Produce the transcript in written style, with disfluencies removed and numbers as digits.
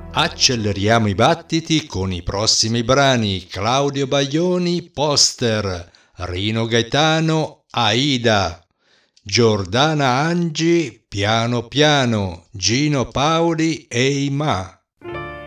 Acceleriamo i battiti con i prossimi brani: Claudio Baglioni, Poster, Rino Gaetano, Aida, Giordana Angi, Piano Piano, Gino Paoli, Ehi Ma.